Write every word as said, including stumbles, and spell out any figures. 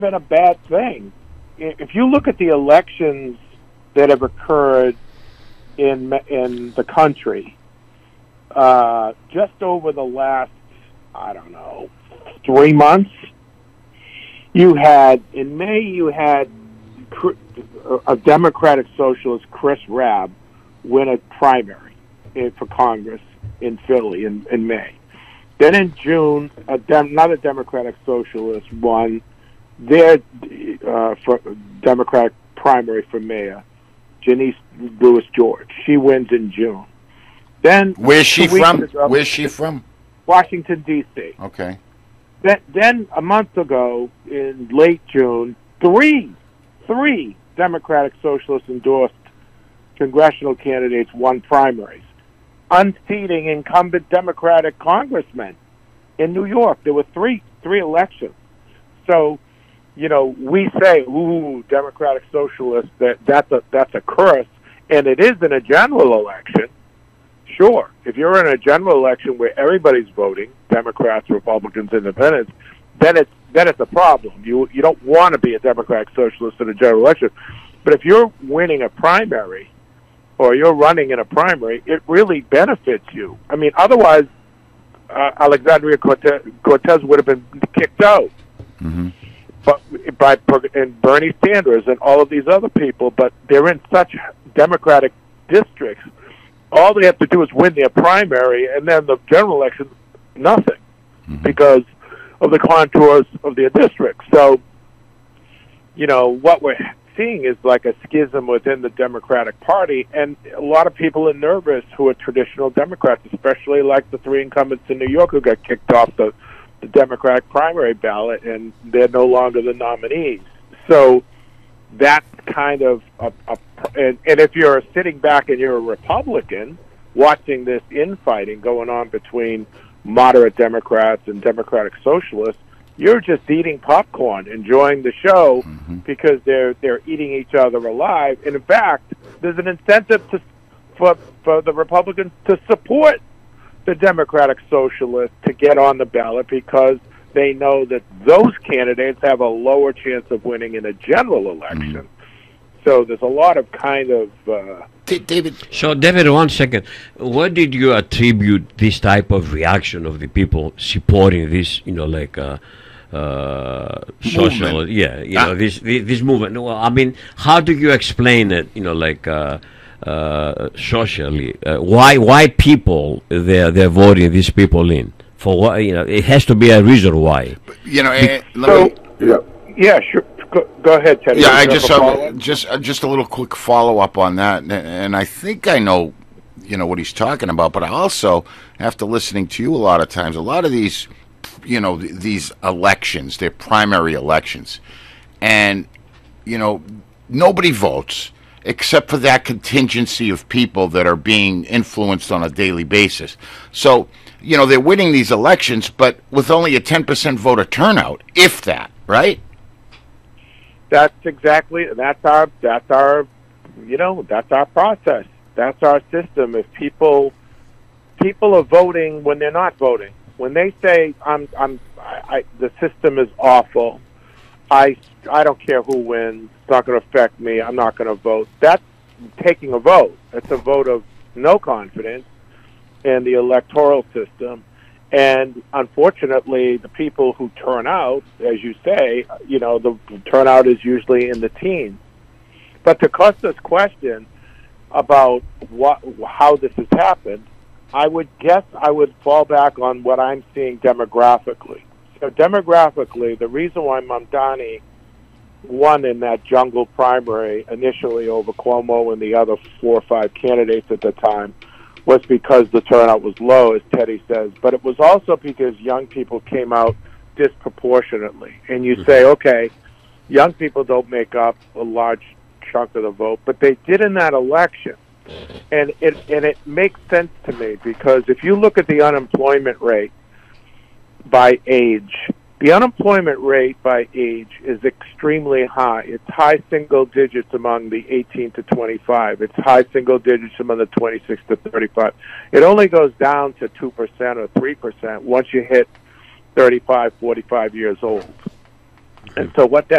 been a bad thing. If you look at the elections that have occurred in in the country, uh, just over the last, I don't know, three months, you had, in May, you had a Democratic Socialist, Chris Rabb, win a primary for Congress in Philly in, in May. Then in June, a Dem- another Democratic Socialist won their uh, for Democratic primary for mayor, Janice Lewis George. She wins in June. Then where's she from? Ago, Where's she from? Washington, D C Okay. Then, then a month ago, in late June, three, three Democratic Socialists endorsed congressional candidates won primaries, unseating incumbent Democratic congressmen in New York. There were three three elections. So, you know, we say, "Ooh, Democratic Socialists," that that's a that's a curse, and it is in a general election. Sure, if you're in a general election where everybody's voting, Democrats, Republicans, Independents, then it's then it's a problem. You you don't want to be a Democratic Socialist in a general election. But if you're winning a primary, or you're running in a primary, it really benefits you. I mean, otherwise, uh, Alexandria Cortez, Cortez would have been kicked out. Mm-hmm. But by and Bernie Sanders and all of these other people, but they're in such Democratic districts. All they have to do is win their primary, and then the general election, nothing, mm-hmm. because of the contours of their district. So, you know, what we're seeing is like a schism within the Democratic Party, and a lot of people are nervous who are traditional Democrats, especially like the three incumbents in New York who got kicked off the, the Democratic primary ballot, and they're no longer the nominees. So that's kind of a, a and, and if you're sitting back and you're a Republican watching this infighting going on between moderate Democrats and Democratic Socialists, you're just eating popcorn, enjoying the show, mm-hmm. because they're they're eating each other alive. And in fact, there's an incentive to for for the Republicans to support the Democratic Socialists to get on the ballot, because they know that those candidates have a lower chance of winning in a general election. Mm-hmm. So there's a lot of kind of... Uh, David. So, David, one second. What did you attribute this type of reaction of the people supporting this, you know, like uh, uh, social... Movement. Yeah, you Ah. know, this, this this movement. Well, I mean, how do you explain it, you know, like uh, uh, socially? Uh, why why people, they're, they're voting these people in? For what, you know, it has to be a reason why. You know, eh, let so, me... yeah, yeah, sure. Go, go ahead, Teddy. Yeah, I just uh, just uh, just a little quick follow up on that, and, and I think I know, you know, what he's talking about. But I also, after listening to you a lot of times, a lot of these, you know, th- these elections, they're primary elections, and you know, nobody votes except for that contingency of people that are being influenced on a daily basis. So, you know, they're winning these elections, but with only a ten percent voter turnout, if that, right? That's exactly, that's our, that's our, you know, that's our process. That's our system. If people, people are voting when they're not voting. When they say, I'm, I'm, I, I, the system is awful, I, I don't care who wins, it's not going to affect me, I'm not going to vote. That's taking a vote. That's a vote of no confidence in the electoral system. And unfortunately, the people who turn out, as you say, you know, the turnout is usually in the teens. But to Costa's question about what, how this has happened, I would guess I would fall back on what I'm seeing demographically. So demographically, the reason why Mamdani won in that jungle primary initially over Cuomo and the other four or five candidates at the time was because the turnout was low, as Teddy says. But it was also because young people came out disproportionately. And you say, okay, young people don't make up a large chunk of the vote, but they did in that election. And it and it makes sense to me, because if you look at the unemployment rate by age, the unemployment rate by age is extremely high. It's high single digits among the eighteen to twenty-five. It's high single digits among the twenty-six to thirty-five. It only goes down to two percent or three percent once you hit thirty-five, forty-five years old. And so what that